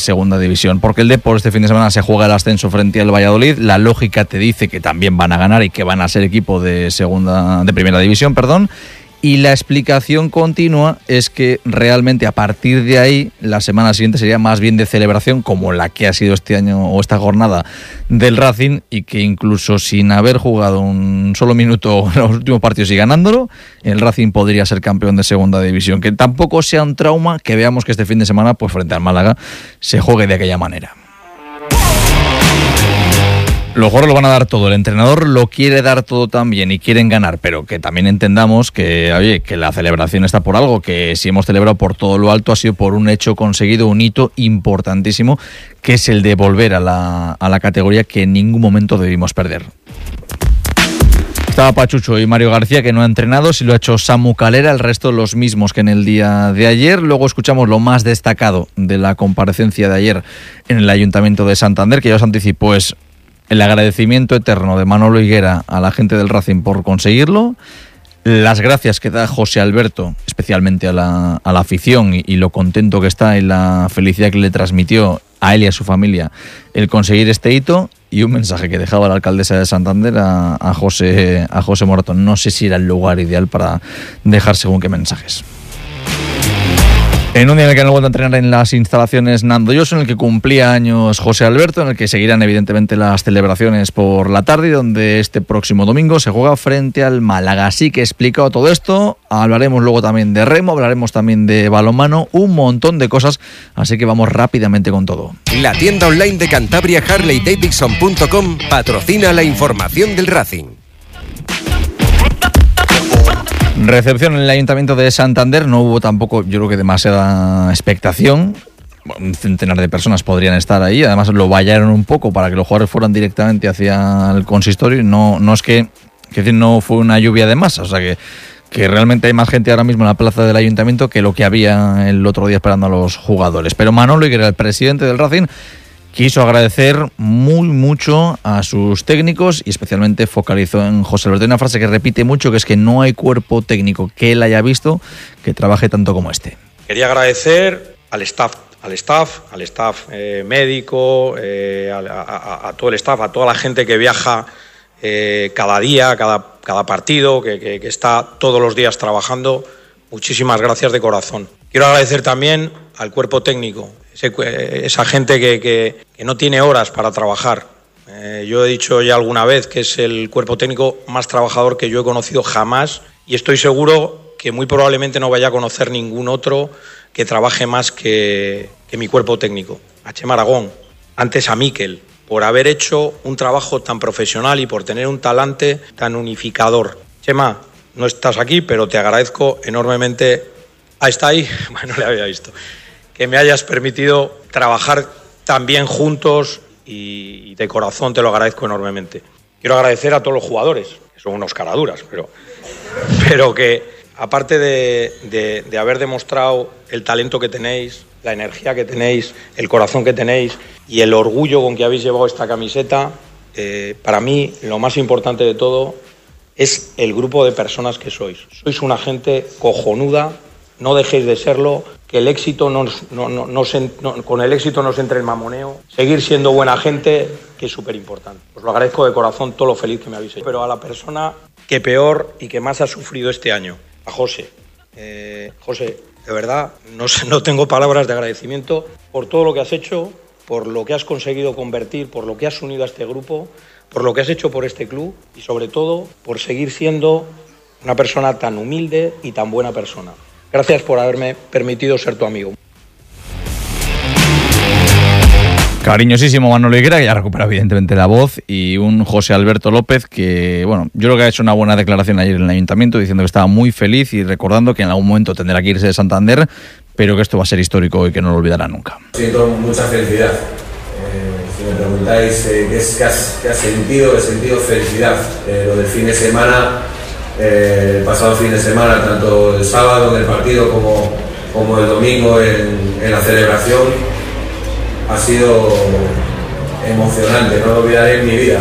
segunda división, porque el Depor este fin de semana se juega el ascenso frente al Valladolid. La lógica te dice que también van a ganar y que van a ser equipo de primera división, y la explicación continua es que realmente a partir de ahí la semana siguiente sería más bien de celebración, como la que ha sido este año o esta jornada del Racing, y que incluso sin haber jugado un solo minuto en los últimos partidos y ganándolo, el Racing podría ser campeón de segunda división. Que tampoco sea un trauma que veamos que este fin de semana, pues frente al Málaga, se juegue de aquella manera. Los jugadores lo van a dar todo, el entrenador lo quiere dar todo también y quieren ganar, pero que también entendamos que, oye, que la celebración está por algo, que si hemos celebrado por todo lo alto ha sido por un hecho conseguido, un hito importantísimo, que es el de volver a la categoría que en ningún momento debimos perder. Estaba Pachucho y Mario García, que no ha entrenado, si lo ha hecho Samu Calera, el resto los mismos que en el día de ayer. Luego escuchamos lo más destacado de la comparecencia de ayer en el Ayuntamiento de Santander, que ya os anticipo es el agradecimiento eterno de Manolo Higuera a la gente del Racing por conseguirlo, las gracias que da José Alberto, especialmente a la afición y lo contento que está y la felicidad que le transmitió a él y a su familia el conseguir este hito, y un mensaje que dejaba la alcaldesa de Santander a José Morato. No sé si era el lugar ideal para dejar según qué mensajes. En un día en el que no vuelve a entrenar en las instalaciones Nando Yoso, en el que cumplía años José Alberto, en el que seguirán evidentemente las celebraciones por la tarde, y donde este próximo domingo se juega frente al Málaga. Así que explicado todo esto, hablaremos luego también de remo, hablaremos también de balonmano, un montón de cosas, así que vamos rápidamente con todo. La tienda online de Cantabria, HarleyDavidson.com, patrocina la información del Racing. Recepción en el Ayuntamiento de Santander, no hubo tampoco, yo creo que demasiada expectación. Un centenar de personas podrían estar ahí, además lo vallaron un poco para que los jugadores fueran directamente hacia el consistorio. No es que no fue una lluvia de masa, o sea que realmente hay más gente ahora mismo en la plaza del Ayuntamiento que lo que había el otro día esperando a los jugadores. Pero Manolo, que era el presidente del Racing, quiso agradecer mucho a sus técnicos y especialmente focalizó en José Alberto. Hay una frase que repite mucho, que es que no hay cuerpo técnico que él haya visto que trabaje tanto como este. Quería agradecer al staff médico, a todo el staff, a toda la gente que viaja cada día, cada partido, que está todos los días trabajando. Muchísimas gracias de corazón. Quiero agradecer también al cuerpo técnico, esa gente que no tiene horas para trabajar. Yo he dicho ya alguna vez que es el cuerpo técnico más trabajador que yo he conocido jamás, y estoy seguro que muy probablemente no vaya a conocer ningún otro que trabaje más que mi cuerpo técnico. A Chema Aragón, antes a Miquel, por haber hecho un trabajo tan profesional y por tener un talante tan unificador. Chema, no estás aquí, pero te agradezco enormemente. ¿Está ahí? Bueno, no le había visto. Que me hayas permitido trabajar tan bien juntos, y de corazón te lo agradezco enormemente. Quiero agradecer a todos los jugadores, que son unos caraduras, pero que aparte de haber demostrado el talento que tenéis, la energía que tenéis, el corazón que tenéis y el orgullo con que habéis llevado esta camiseta, para mí lo más importante de todo es el grupo de personas que sois. Sois una gente cojonuda, no dejéis de serlo, que el éxito con el éxito no se entre el mamoneo, seguir siendo buena gente, que es súper importante. Os lo agradezco de corazón todo lo feliz que me habéis hecho. Pero a la persona que peor y que más ha sufrido este año, a José. José, de verdad, no tengo palabras de agradecimiento por todo lo que has hecho, por lo que has conseguido convertir, por lo que has unido a este grupo, por lo que has hecho por este club y sobre todo por seguir siendo una persona tan humilde y tan buena persona. Gracias por haberme permitido ser tu amigo. Cariñosísimo Manolo Higuera, que ya recupera evidentemente la voz, y un José Alberto López que, bueno, yo creo que ha hecho una buena declaración ayer en el Ayuntamiento diciendo que estaba muy feliz y recordando que en algún momento tendrá que irse de Santander, pero que esto va a ser histórico y que no lo olvidará nunca. Siento mucha felicidad. Si me preguntáis qué has sentido, he sentido felicidad. Lo del fin de semana, el pasado fin de semana, tanto el sábado en el partido como el domingo en la celebración, ha sido emocionante, no lo olvidaré en mi vida.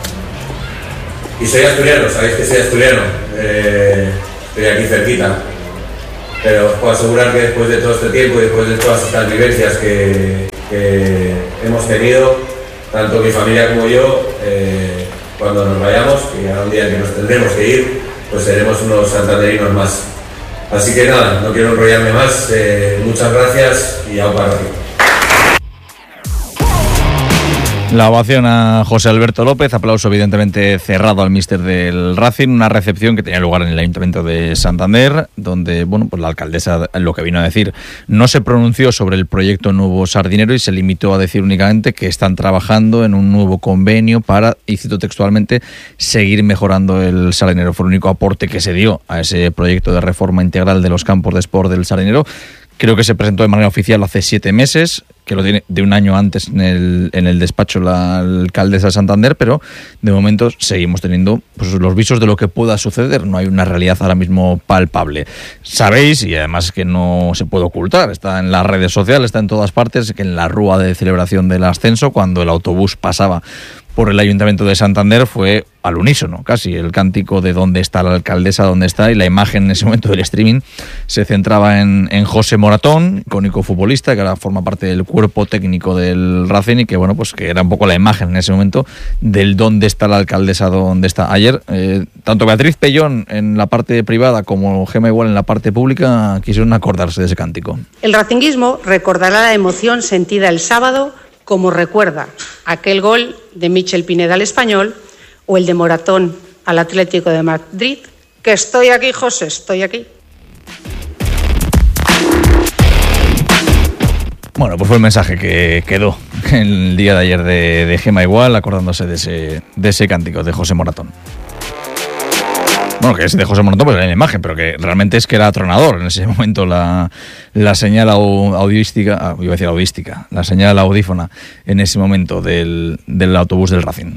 Y soy asturiano, sabéis que soy asturiano, estoy aquí cerquita, pero os puedo asegurar que después de todo este tiempo y después de todas estas vivencias que que hemos tenido, tanto mi familia como yo, cuando nos vayamos, y ahora un día que nos tendremos que ir, pues seremos unos santanderinos más. Así que nada, no quiero enrollarme más, muchas gracias y au para ti. La ovación a José Alberto López, aplauso evidentemente cerrado al míster del Racing, una recepción que tenía lugar en el Ayuntamiento de Santander, donde bueno, pues la alcaldesa lo que vino a decir no se pronunció sobre el proyecto Nuevo Sardinero y se limitó a decir únicamente que están trabajando en un nuevo convenio para, y cito textualmente, seguir mejorando el Sardinero. Fue el único aporte que se dio a ese proyecto de reforma integral de los campos de sport del Sardinero. Creo que se presentó de manera oficial hace 7 meses, que lo tiene de un año antes en el despacho la alcaldesa de Santander, pero de momento seguimos teniendo pues, los visos de lo que pueda suceder. No hay una realidad ahora mismo palpable. Sabéis, y además que no se puede ocultar, está en las redes sociales, está en todas partes, que en la rúa de celebración del ascenso, cuando el autobús pasaba por el Ayuntamiento de Santander, fue al unísono, casi, el cántico de dónde está la alcaldesa, dónde está, y la imagen en ese momento del streaming se centraba en José Moratón, icónico futbolista, que ahora forma parte del cuerpo técnico del Racing y que, bueno, pues que era un poco la imagen en ese momento del dónde está la alcaldesa, dónde está. Ayer, tanto Beatriz Pellón en la parte privada como Gema Igual en la parte pública quisieron acordarse de ese cántico. El racinguismo recordará la emoción sentida el sábado, como recuerda aquel gol de Michel Pineda al Español o el de Moratón al Atlético de Madrid, que estoy aquí, José, estoy aquí. Bueno, pues fue el mensaje que quedó el día de ayer de Gema Igual, acordándose de ese cántico de José Moratón. Bueno, que es de José Moratón, pero en la imagen, pero que realmente es que era atronador en ese momento la señal audística, iba a decir audística, la señal audífona en ese momento del autobús del Racing.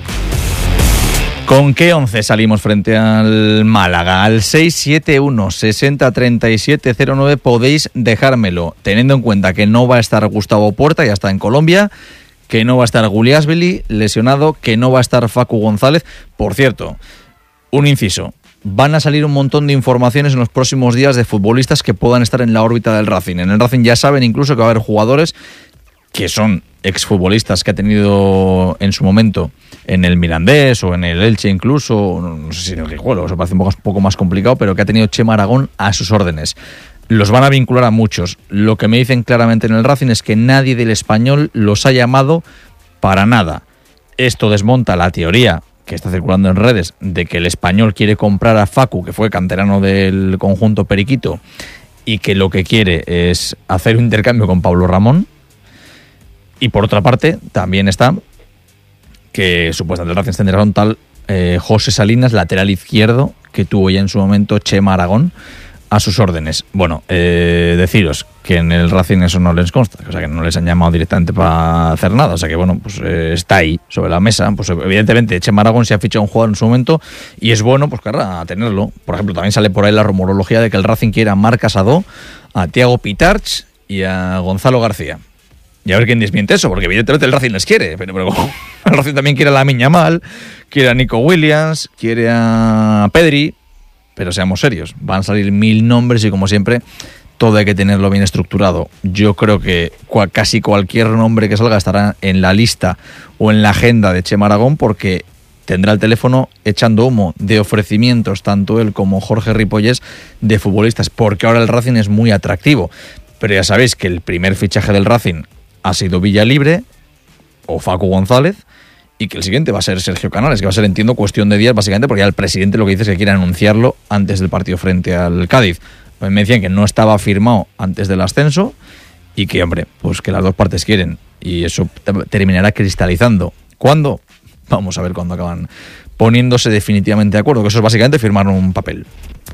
¿Con qué 11 salimos frente al Málaga? Al 671 60 37 09 podéis dejármelo, teniendo en cuenta que no va a estar Gustavo Puerta, ya está en Colombia, que no va a estar Guliasvili lesionado, que no va a estar Facu González. Por cierto, un inciso, van a salir un montón de informaciones en los próximos días de futbolistas que puedan estar en la órbita del Racing. En el Racing ya saben incluso que va a haber jugadores que son exfutbolistas que ha tenido en su momento en el Mirandés o en el Elche incluso, no sé si en el Guijuelo, eso parece un poco más complicado, pero que ha tenido Chema Aragón a sus órdenes. Los van a vincular a muchos. Lo que me dicen claramente en el Racing es que nadie del Español los ha llamado para nada. Esto desmonta la teoría que está circulando en redes de que el Español quiere comprar a Facu, que fue canterano del conjunto Periquito, y que lo que quiere es hacer un intercambio con Pablo Ramón. Y por otra parte, también está que supuestamente el Racing tendrá un tal José Salinas, lateral izquierdo, que tuvo ya en su momento Chema Aragón a sus órdenes. Bueno, deciros que en el Racing eso no les consta, o sea que no les han llamado directamente para hacer nada, o sea que bueno, pues está ahí sobre la mesa. Pues evidentemente Chema Aragón se ha fichado un jugador en su momento y es bueno pues querrá tenerlo. Por ejemplo, también sale por ahí la rumorología de que el Racing quiere a Marc Casado, a Thiago Pitarch y a Gonzalo García. Y a ver quién desmiente eso, porque evidentemente el Racing les quiere, pero el Racing también quiere a Lamine Yamal, quiere a Nico Williams, quiere a Pedri, pero seamos serios, van a salir 1000 nombres y como siempre todo hay que tenerlo bien estructurado. Yo creo que casi cualquier nombre que salga estará en la lista o en la agenda de Chema Aragón, porque tendrá el teléfono echando humo de ofrecimientos, tanto él como Jorge Ripollés, de futbolistas, porque ahora el Racing es muy atractivo. Pero ya sabéis que el primer fichaje del Racing ha sido Villalibre o Facu González, y que el siguiente va a ser Sergio Canales, que va a ser, entiendo, cuestión de días básicamente, porque ya el presidente lo que dice es que quiere anunciarlo antes del partido frente al Cádiz. Pues me decían que no estaba firmado antes del ascenso y que, hombre, pues que las dos partes quieren, y eso terminará cristalizando. ¿Cuándo? Vamos a ver cuándo acaban poniéndose definitivamente de acuerdo, que eso es básicamente firmar un papel.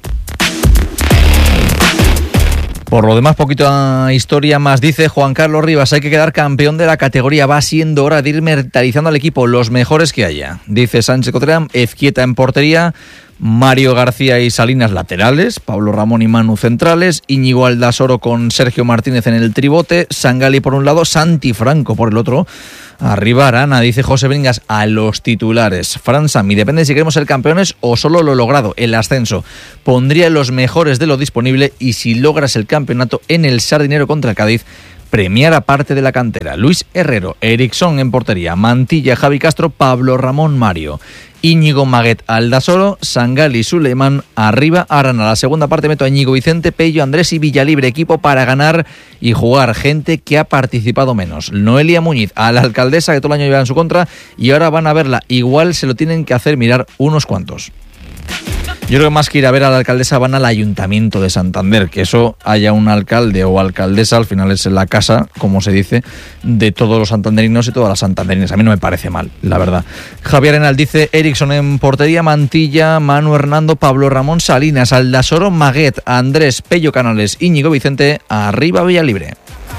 Por lo demás, poquita historia más. Dice Juan Carlos Rivas, hay que quedar campeón de la categoría. Va siendo hora de ir mentalizando al equipo, los mejores que haya. Dice Sánchez Cotrera, Ezquieta en portería, Mario García y Salinas laterales, Pablo Ramón y Manu centrales, Íñigo Aldasoro con Sergio Martínez en el tribote, Sangali por un lado, Santi Franco por el otro. Arriba Arana, dice José Bringas, a los titulares. Fran Sami, depende si queremos ser campeones o solo lo logrado, el ascenso. Pondría los mejores de lo disponible y si logras el campeonato en el Sardinero contra el Cádiz, premiar a parte de la cantera. Luis Herrero, Ericsson en portería, Mantilla, Javi Castro, Pablo Ramón Mario, Íñigo Maguet, Aldasoro, Sangali, Suleiman, arriba Arana. La segunda parte meto a Íñigo Vicente, Pello, Andrés y Villalibre, equipo para ganar y jugar, gente que ha participado menos. Noelia Muñiz, a la alcaldesa que todo el año lleva en su contra y ahora van a verla, igual se lo tienen que hacer mirar unos cuantos. Yo creo que más que ir a ver a la alcaldesa van al Ayuntamiento de Santander, que eso haya un alcalde o alcaldesa, al final es la casa, como se dice, de todos los santanderinos y todas las santanderinas. A mí no me parece mal, la verdad. Javier Arenal dice Ericsson en portería, Mantilla, Manu Hernando, Pablo Ramón Salinas, Aldasoro, Maguet, Andrés, Pello Canales, Íñigo Vicente, arriba Villalibre.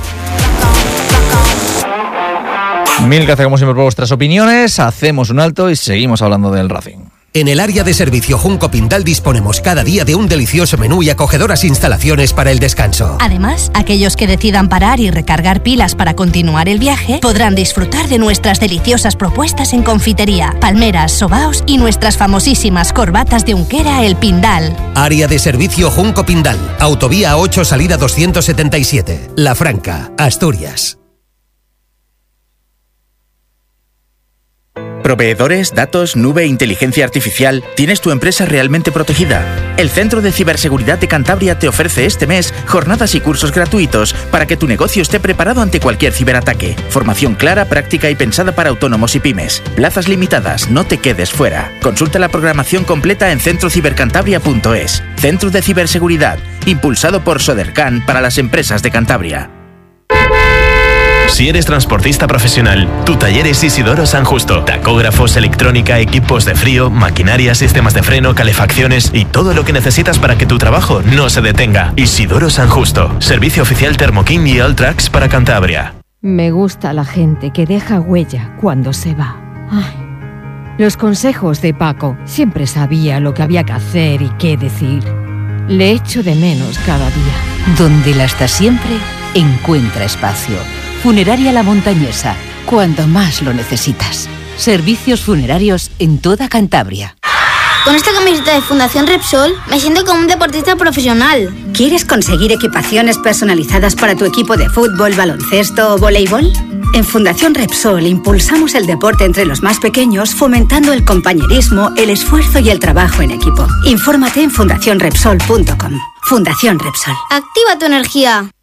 Mil gracias como siempre por vuestras opiniones, hacemos un alto y seguimos hablando del Racing. En el área de servicio Junco Pindal disponemos cada día de un delicioso menú y acogedoras instalaciones para el descanso. Además, aquellos que decidan parar y recargar pilas para continuar el viaje podrán disfrutar de nuestras deliciosas propuestas en confitería, palmeras, sobaos y nuestras famosísimas corbatas de Unquera El Pindal. Área de servicio Junco Pindal, Autovía 8 salida 277, La Franca, Asturias. Proveedores, datos, nube, inteligencia artificial. ¿Tienes tu empresa realmente protegida? El Centro de Ciberseguridad de Cantabria te ofrece este mes jornadas y cursos gratuitos para que tu negocio esté preparado ante cualquier ciberataque. Formación clara, práctica y pensada para autónomos y pymes. Plazas limitadas, no te quedes fuera. Consulta la programación completa en centrocibercantabria.es. Centro de Ciberseguridad, impulsado por Sodercan para las empresas de Cantabria. Si eres transportista profesional, tu taller es Isidoro San Justo. Tacógrafos, electrónica, equipos de frío, maquinaria, sistemas de freno, calefacciones y todo lo que necesitas para que tu trabajo no se detenga. Isidoro San Justo. Servicio oficial Thermoking y Alltrax para Cantabria. Me gusta la gente que deja huella cuando se va. Ay, los consejos de Paco. Siempre sabía lo que había que hacer y qué decir. Le echo de menos cada día. Donde la está siempre, encuentra espacio. Funeraria La Montañesa, cuando más lo necesitas. Servicios funerarios en toda Cantabria. Con esta camiseta de Fundación Repsol me siento como un deportista profesional. ¿Quieres conseguir equipaciones personalizadas para tu equipo de fútbol, baloncesto o voleibol? En Fundación Repsol impulsamos el deporte entre los más pequeños, fomentando el compañerismo, el esfuerzo y el trabajo en equipo. Infórmate en fundacionrepsol.com. Fundación Repsol. Activa tu energía.